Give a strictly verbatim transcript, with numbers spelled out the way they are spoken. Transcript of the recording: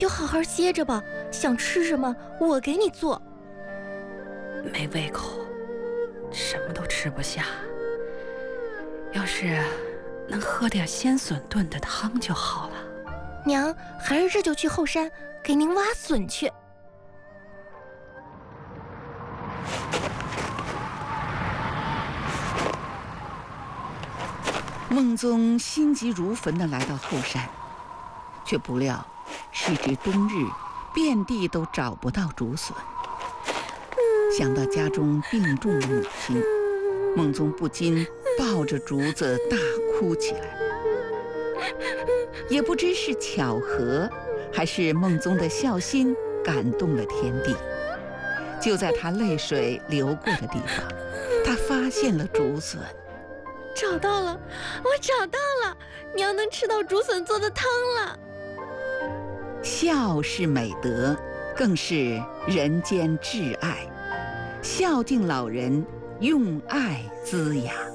就好好歇着吧，想吃什么我给你做。 没胃口，什么都吃不下。要是能喝点鲜笋炖的汤就好了。 娘，还是这就去后山给您挖笋去。 孟宗心急如焚地来到后山，却不料时值冬日，遍地都找不到竹笋。想到家中病重的母亲，孟宗不禁抱着竹子大哭起来。也不知是巧合，还是孟宗的孝心感动了天地。就在他泪水流过的地方，他发现了竹笋。 找到了，我找到了，娘能吃到竹笋做的汤了。 孝是美德，更是人间至爱。孝敬老人，用爱滋养。